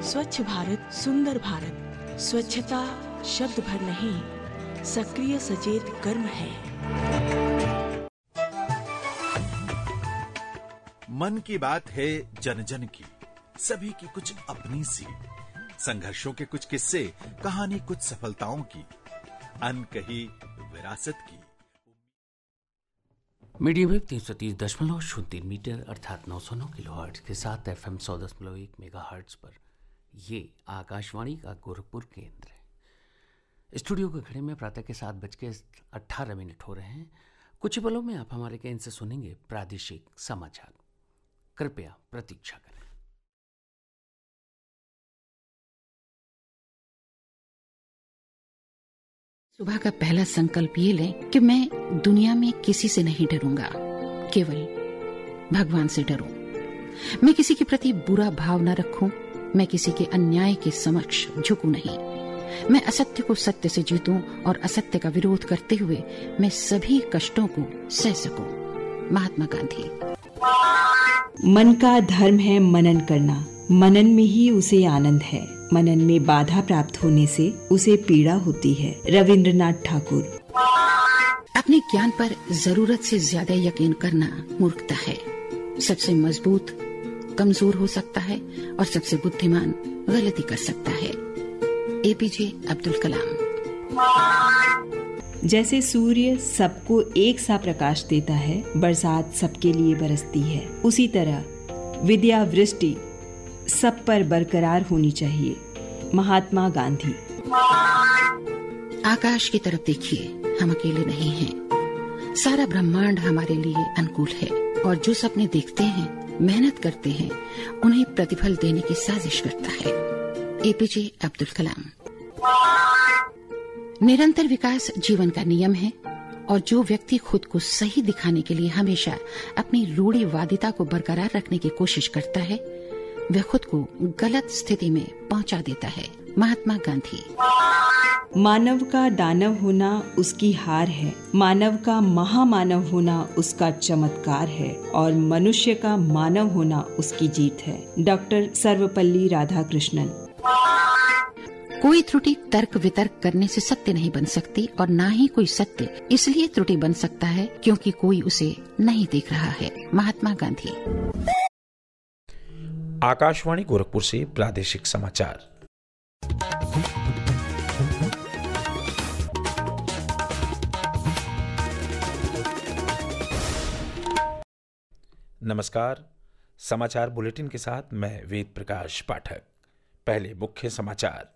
स्वच्छ भारत सुंदर भारत, स्वच्छता शब्द भर नहीं, सक्रिय सचेत कर्म है। मन की बात है जन जन की, सभी की कुछ अपनी सी, संघर्षों के कुछ किस्से, कहानी कुछ सफलताओं की, अनकही विरासत की। मीडियम वेव 330.03 मीटर अर्थात 909 किलोहर्ट्ज के साथ FM 100.1 मेगाहर्ट्ज पर ये आकाशवाणी का गोरखपुर केंद्र है। स्टूडियो के घड़े में प्रातः के 7:18 हो रहे हैं। कुछ ही पलों में आप हमारे केंद्र से सुनेंगे प्रादेशिक समाचार। कृपया प्रतीक्षा करें। सुबह का पहला संकल्प ये लें कि मैं दुनिया में किसी से नहीं डरूंगा, केवल भगवान से डरूं। मैं किसी के प्रति बुरा भाव न रखूं, मैं किसी के अन्याय के समक्ष झुकूं नहीं। मैं असत्य को सत्य से जीतूं और असत्य का विरोध करते हुए मैं सभी कष्टों को सह सकूं। महात्मा गांधी। मन का धर्म है मनन करना, मनन में ही उसे आनंद है, मनन में बाधा प्राप्त होने से उसे पीड़ा होती है। रविंद्रनाथ ठाकुर। अपने ज्ञान पर जरूरत से ज्यादा यकीन करना मूर्खता है। सबसे मजबूत कमजोर हो सकता है और सबसे बुद्धिमान गलती कर सकता है। APJ अब्दुल कलाम। जैसे सूर्य सबको एक सा प्रकाश देता है, बरसात सबके लिए बरसती है, उसी तरह विद्या वृष्टि सब पर बरकरार होनी चाहिए। महात्मा गांधी। आकाश की तरफ देखिए, हम अकेले नहीं हैं। सारा ब्रह्मांड हमारे लिए अनुकूल है और जो सपने देखते हैं, मेहनत करते हैं, उन्हें प्रतिफल देने की साजिश करता है। APJ अब्दुल कलाम। निरंतर विकास जीवन का नियम है और जो व्यक्ति खुद को सही दिखाने के लिए हमेशा अपनी रूढ़िवादिता को बरकरार रखने की कोशिश करता है, वह खुद को गलत स्थिति में पहुंचा देता है। महात्मा गांधी। मानव का दानव होना उसकी हार है, मानव का महामानव होना उसका चमत्कार है और मनुष्य का मानव होना उसकी जीत है। डॉक्टर सर्वपल्ली राधाकृष्णन। कोई त्रुटि तर्क वितर्क करने से सत्य नहीं बन सकती और ना ही कोई सत्य इसलिए त्रुटि बन सकता है क्योंकि कोई उसे नहीं देख रहा है। महात्मा गांधी। आकाशवाणी गोरखपुर से प्रादेशिक समाचार। नमस्कार, समाचार बुलेटिन के साथ मैं वेद प्रकाश पाठक। पहले मुख्य समाचार।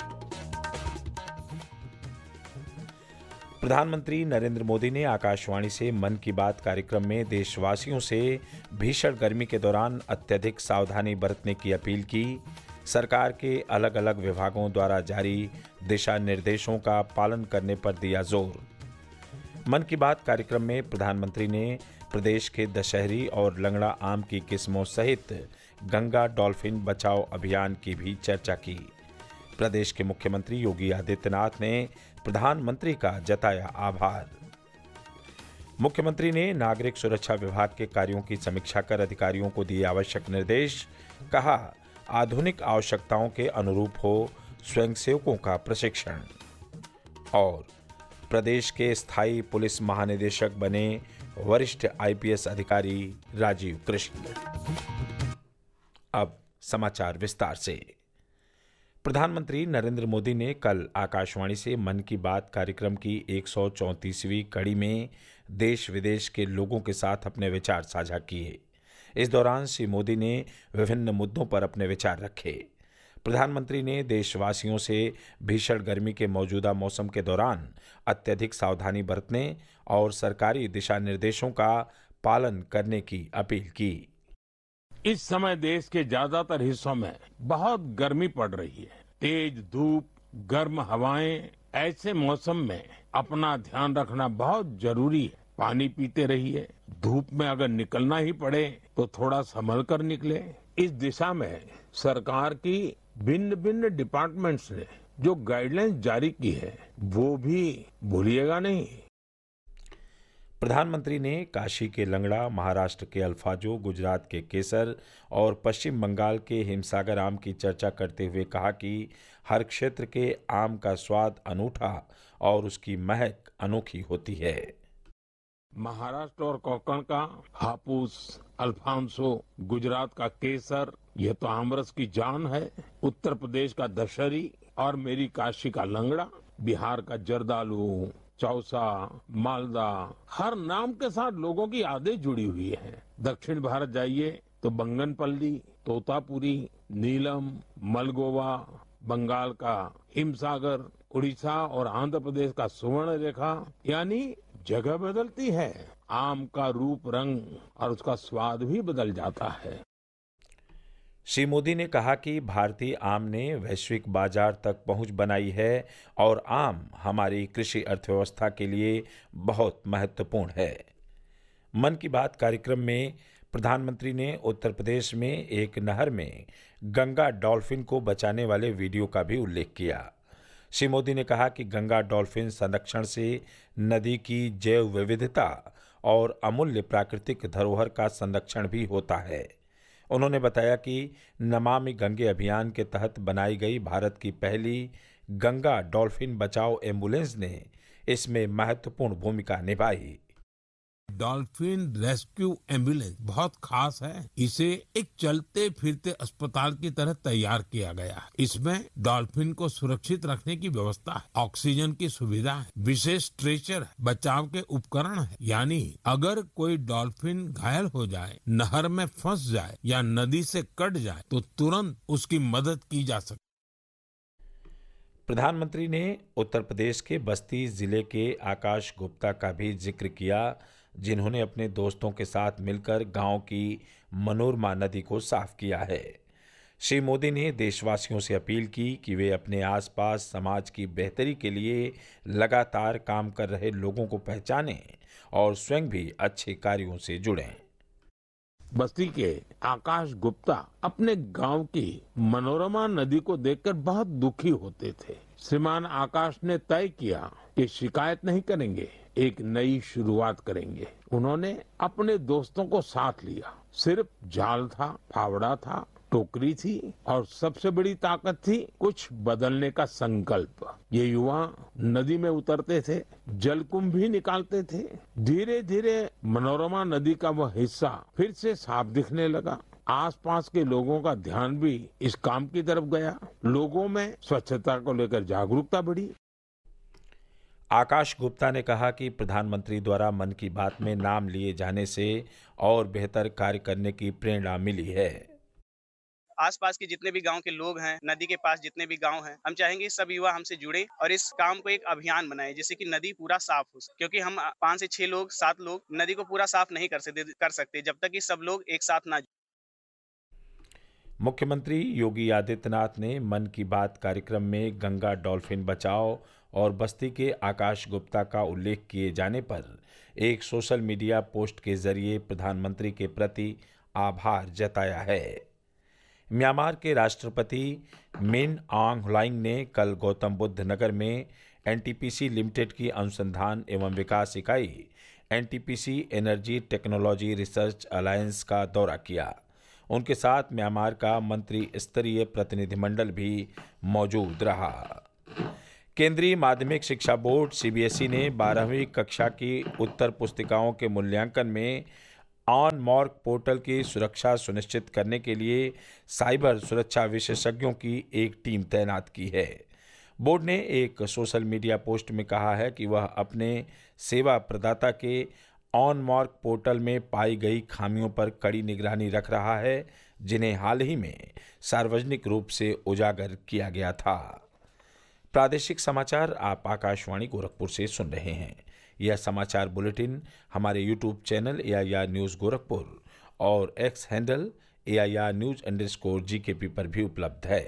प्रधानमंत्री नरेंद्र मोदी ने आकाशवाणी से मन की बात कार्यक्रम में देशवासियों से भीषण गर्मी के दौरान अत्यधिक सावधानी बरतने की अपील की। सरकार के अलग अलग विभागों द्वारा जारी दिशा निर्देशों का पालन करने पर दिया जोर। मन की बात कार्यक्रम में प्रधानमंत्री ने प्रदेश के दशहरी और लंगड़ा आम की किस्मों सहित गंगा डॉल्फिन बचाओ अभियान की भी चर्चा की। प्रदेश के मुख्यमंत्री योगी आदित्यनाथ ने प्रधानमंत्री का जताया आभार। मुख्यमंत्री ने नागरिक सुरक्षा विभाग के कार्यों की समीक्षा कर अधिकारियों को दिए आवश्यक निर्देश। कहा, आधुनिक आवश्यकताओं के अनुरूप हो स्वयंसेवकों का प्रशिक्षण। और प्रदेश के स्थायी पुलिस महानिदेशक बने वरिष्ठ IPS अधिकारी राजीव कृष्ण। अब समाचार विस्तार से। प्रधानमंत्री नरेंद्र मोदी ने कल आकाशवाणी से मन की बात कार्यक्रम की 134वीं कड़ी में देश विदेश के लोगों के साथ अपने विचार साझा किए। इस दौरान श्री मोदी ने विभिन्न मुद्दों पर अपने विचार रखे। प्रधानमंत्री ने देशवासियों से भीषण गर्मी के मौजूदा मौसम के दौरान अत्यधिक सावधानी बरतने और सरकारी दिशा निर्देशों का पालन करने की अपील की। इस समय देश के ज्यादातर हिस्सों में बहुत गर्मी पड़ रही है। तेज धूप, गर्म हवाएं, ऐसे मौसम में अपना ध्यान रखना बहुत जरूरी है। पानी पीते रहिए। धूप में अगर निकलना ही पड़े तो थोड़ा संभल कर निकले। इस दिशा में सरकार की भिन्न भिन्न डिपार्टमेंट्स ने जो गाइडलाइंस जारी की है वो भी भूलिएगा नहीं। प्रधानमंत्री ने काशी के लंगड़ा, महाराष्ट्र के अल्फाजो, गुजरात के केसर और पश्चिम बंगाल के हिमसागर आम की चर्चा करते हुए कहा कि हर क्षेत्र के आम का स्वाद अनूठा और उसकी महक अनोखी होती है। महाराष्ट्र और कोंकण का हापुस, अल्फांसो, गुजरात का केसर, यह तो आमरस की जान है। उत्तर प्रदेश का दशहरी और मेरी काशी का लंगड़ा, बिहार का जर्दालू, चौसा, मालदा, हर नाम के साथ लोगों की यादें जुड़ी हुई हैं। दक्षिण भारत जाइए तो बंगनपल्ली, तोतापुरी, नीलम, मलगोवा, बंगाल का हिमसागर, उड़ीसा और आंध्र प्रदेश का सुवर्ण रेखा, यानी जगह बदलती है, आम का रूप, रंग और उसका स्वाद भी बदल जाता है। श्री मोदी ने कहा कि भारतीय आम ने वैश्विक बाजार तक पहुंच बनाई है और आम हमारी कृषि अर्थव्यवस्था के लिए बहुत महत्वपूर्ण है। मन की बात कार्यक्रम में प्रधानमंत्री ने उत्तर प्रदेश में एक नहर में गंगा डॉल्फिन को बचाने वाले वीडियो का भी उल्लेख किया। श्री मोदी ने कहा कि गंगा डॉल्फिन संरक्षण से नदी की जैव विविधता और अमूल्य प्राकृतिक धरोहर का संरक्षण भी होता है। उन्होंने बताया कि नमामि गंगे अभियान के तहत बनाई गई भारत की पहली गंगा डॉल्फिन बचाओ एम्बुलेंस ने इसमें महत्वपूर्ण भूमिका निभाई। डॉल्फिन रेस्क्यू एम्बुलेंस बहुत खास है। इसे एक चलते फिरते अस्पताल की तरह तैयार किया गया है। इसमें डॉल्फिन को सुरक्षित रखने की व्यवस्था है, ऑक्सीजन की सुविधा है, विशेष स्ट्रेचर है, बचाव के उपकरण है। यानी अगर कोई डॉल्फिन घायल हो जाए, नहर में फंस जाए या नदी से कट जाए तो तुरंत उसकी मदद की जा सकती। प्रधानमंत्री ने उत्तर प्रदेश के बस्ती जिले के आकाश गुप्ता का भी जिक्र किया, जिन्होंने अपने दोस्तों के साथ मिलकर गांव की मनोरमा नदी को साफ किया है। श्री मोदी ने देशवासियों से अपील की कि वे अपने आसपास समाज की बेहतरी के लिए लगातार काम कर रहे लोगों को पहचानें और स्वयं भी अच्छे कार्यों से जुड़ें। बस्ती के आकाश गुप्ता अपने गांव की मनोरमा नदी को देखकर बहुत दुखी होते थे। श्रीमान आकाश ने तय किया कि शिकायत नहीं करेंगे, एक नई शुरुआत करेंगे। उन्होंने अपने दोस्तों को साथ लिया। सिर्फ जाल था, फावड़ा था, टोकरी थी और सबसे बड़ी ताकत थी कुछ बदलने का संकल्प। ये युवा नदी में उतरते थे, जलकुंभ भी निकालते थे। धीरे धीरे मनोरमा नदी का वह हिस्सा फिर से साफ दिखने लगा। आसपास के लोगों का ध्यान भी इस काम की तरफ गया। लोगों में स्वच्छता को लेकर जागरूकता बढ़ी। आकाश गुप्ता ने कहा कि प्रधानमंत्री द्वारा मन की बात में नाम लिए जाने से और बेहतर कार्य करने की प्रेरणा मिली है। आसपास के जितने भी गांव के लोग हैं, नदी के पास जितने भी गांव हैं, हम चाहेंगे सब युवा हमसे जुड़े और इस काम को एक अभियान बनाए, जिससे कि नदी पूरा साफ हो सके। क्योंकि हम 5 से 6 लोग, 7 लोग नदी को पूरा साफ नहीं कर सकते जब तक कि सब लोग एक साथ ना। मुख्यमंत्री योगी आदित्यनाथ ने मन की बात कार्यक्रम में गंगा डॉल्फिन बचाओ और बस्ती के आकाश गुप्ता का उल्लेख किए जाने पर एक सोशल मीडिया पोस्ट के जरिए प्रधानमंत्री के प्रति आभार जताया है। म्यांमार के राष्ट्रपति मिन आंग ह्लाइंग ने कल गौतम बुद्ध नगर में एनटीपीसी लिमिटेड की अनुसंधान एवं विकास इकाई NTPC energy technology research alliance का दौरा किया। उनके साथ म्यांमार का मंत्री स्तरीय प्रतिनिधिमंडल भी मौजूद रहा। केंद्रीय माध्यमिक शिक्षा बोर्ड सीबीएसई ने 12वीं कक्षा की उत्तर पुस्तिकाओं के मूल्यांकन में ऑन मार्क पोर्टल की सुरक्षा सुनिश्चित करने के लिए साइबर सुरक्षा विशेषज्ञों की एक टीम तैनात की है। बोर्ड ने एक सोशल मीडिया पोस्ट में कहा है कि वह अपने सेवा प्रदाता के ऑन मार्क पोर्टल में पाई गई खामियों पर कड़ी निगरानी रख रहा है, जिन्हें हाल ही में सार्वजनिक रूप से उजागर किया गया था। प्रादेशिक समाचार आप आकाशवाणी गोरखपुर से सुन रहे हैं। यह समाचार बुलेटिन हमारे YouTube channel AIR news Gorakhpur और एक्स हैंडल AIR न्यूज़_GKP पर भी उपलब्ध है।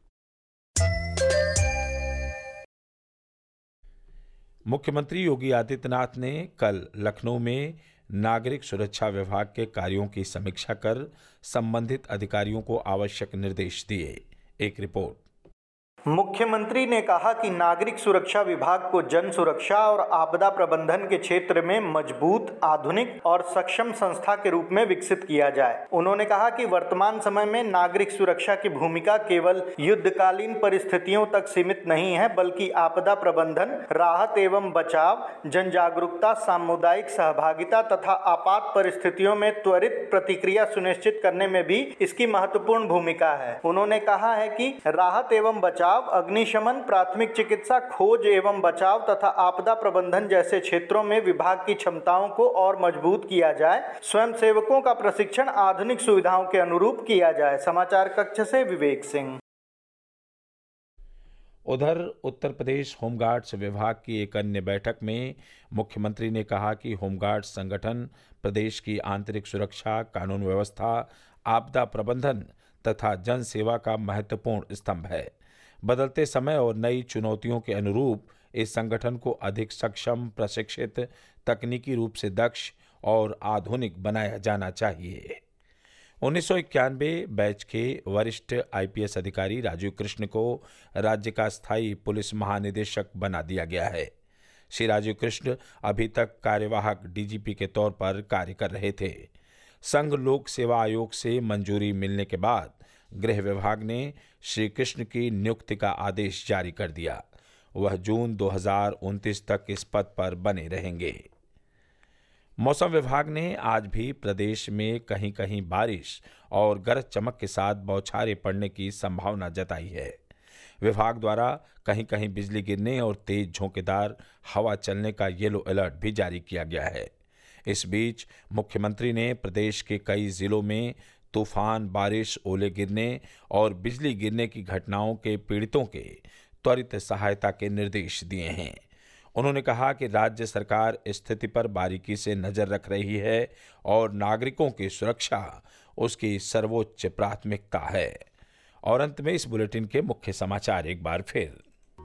मुख्यमंत्री योगी आदित्यनाथ ने कल लखनऊ में नागरिक सुरक्षा विभाग के कार्यों की समीक्षा कर संबंधित अधिकारियों को आवश्यक निर्देश दिए। एक रिपोर्ट। मुख्यमंत्री ने कहा कि नागरिक सुरक्षा विभाग को जन सुरक्षा और आपदा प्रबंधन के क्षेत्र में मजबूत, आधुनिक और सक्षम संस्था के रूप में विकसित किया जाए। उन्होंने कहा कि वर्तमान समय में नागरिक सुरक्षा की भूमिका केवल युद्धकालीन परिस्थितियों तक सीमित नहीं है, बल्कि आपदा प्रबंधन, राहत एवं बचाव, जन जागरूकता, सामुदायिक सहभागिता तथा आपात परिस्थितियों में त्वरित प्रतिक्रिया सुनिश्चित करने में भी इसकी महत्वपूर्ण भूमिका है। उन्होंने कहा है कि राहत एवं बचाव, अग्निशमन, प्राथमिक चिकित्सा, खोज एवं बचाव तथा आपदा प्रबंधन जैसे क्षेत्रों में विभाग की क्षमताओं को और मजबूत किया जाए। स्वयंसेवकों का प्रशिक्षण आधुनिक सुविधाओं के अनुरूप किया जाए। समाचार कक्ष से विवेक सिंह। उधर उत्तर प्रदेश होमगार्ड्स विभाग की एक अन्य बैठक में मुख्यमंत्री ने कहा कि होमगार्ड्स संगठन प्रदेश की आंतरिक सुरक्षा, कानून व्यवस्था, आपदा प्रबंधन तथा जन सेवा का महत्वपूर्ण स्तंभ है। बदलते समय और नई चुनौतियों के अनुरूप इस संगठन को अधिक सक्षम, प्रशिक्षित, तकनीकी रूप से दक्ष और आधुनिक बनाया जाना चाहिए। 1991 बैच के वरिष्ठ IPS अधिकारी राजीव कृष्ण को राज्य का स्थायी पुलिस महानिदेशक बना दिया गया है। श्री राजीव कृष्ण अभी तक कार्यवाहक DGP के तौर पर कार्य कर रहे थे। संघ लोक सेवा आयोग से मंजूरी मिलने के बाद गृह विभाग ने श्री कृष्ण की नियुक्ति का आदेश जारी कर दिया। वह जून 2029 तक इस पद पर बने रहेंगे। मौसम विभाग ने आज भी प्रदेश में कहीं कहीं बारिश और गरज चमक के साथ बौछारें पड़ने की संभावना जताई है। विभाग द्वारा कहीं कहीं बिजली गिरने और तेज झोंकेदार हवा चलने का येलो अलर्ट भी जारी किया गया है। इस बीच मुख्यमंत्री ने प्रदेश के कई जिलों में तूफान, बारिश, ओले गिरने और बिजली गिरने की घटनाओं के पीड़ितों के त्वरित सहायता के निर्देश दिए हैं। उन्होंने कहा कि राज्य सरकार स्थिति पर बारीकी से नजर रख रही है और नागरिकों की सुरक्षा उसकी सर्वोच्च प्राथमिकता है। और अंत में इस बुलेटिन के मुख्य समाचार एक बार फिर।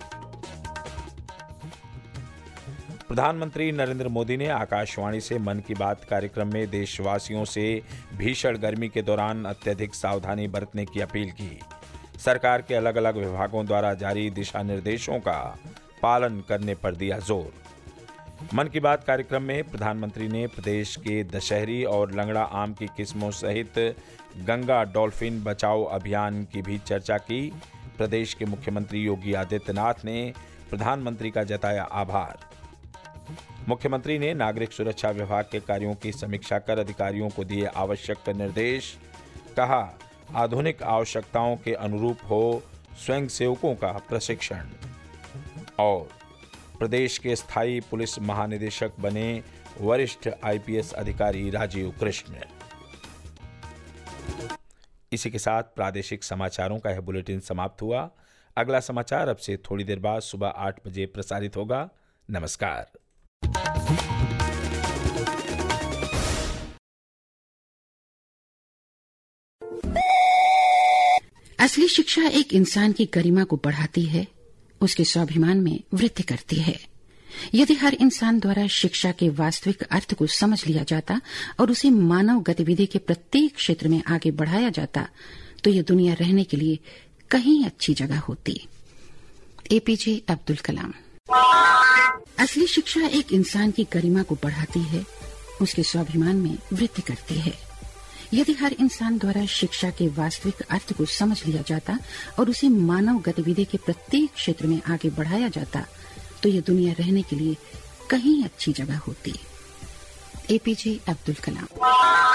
प्रधानमंत्री नरेंद्र मोदी ने आकाशवाणी से मन की बात कार्यक्रम में देशवासियों से भीषण गर्मी के दौरान अत्यधिक सावधानी बरतने की अपील की। सरकार के अलग अलग विभागों द्वारा जारी दिशा निर्देशों का पालन करने पर दिया जोर। मन की बात कार्यक्रम में प्रधानमंत्री ने प्रदेश के दशहरी और लंगड़ा आम की किस्मों सहित गंगा डॉल्फिन बचाओ अभियान की भी चर्चा की। प्रदेश के मुख्यमंत्री योगी आदित्यनाथ ने प्रधानमंत्री का जताया आभार। मुख्यमंत्री ने नागरिक सुरक्षा विभाग के कार्यों की समीक्षा कर अधिकारियों को दिए आवश्यक निर्देश। कहा, आधुनिक आवश्यकताओं के अनुरूप हो स्वयंसेवकों का प्रशिक्षण। और प्रदेश के स्थायी पुलिस महानिदेशक बने वरिष्ठ IPS अधिकारी राजीव कृष्ण। इसी के साथ प्रादेशिक समाचारों का यह बुलेटिन समाप्त हुआ। अगला समाचार अब से थोड़ी देर बाद सुबह 8 बजे प्रसारित होगा। नमस्कार। असली शिक्षा एक इंसान की गरिमा को बढ़ाती है, उसके स्वाभिमान में वृद्धि करती है। यदि हर इंसान द्वारा शिक्षा के वास्तविक अर्थ को समझ लिया जाता और उसे मानव गतिविधि के प्रत्येक क्षेत्र में आगे बढ़ाया जाता, तो ये दुनिया रहने के लिए कहीं अच्छी जगह होती। APJ अब्दुल कलाम। असली शिक्षा एक इंसान की गरिमा को बढ़ाती है, उसके स्वाभिमान में वृद्धि करती है। यदि हर इंसान द्वारा शिक्षा के वास्तविक अर्थ को समझ लिया जाता और उसे मानव गतिविधि के प्रत्येक क्षेत्र में आगे बढ़ाया जाता, तो ये दुनिया रहने के लिए कहीं अच्छी जगह होती। APJ अब्दुल कलाम।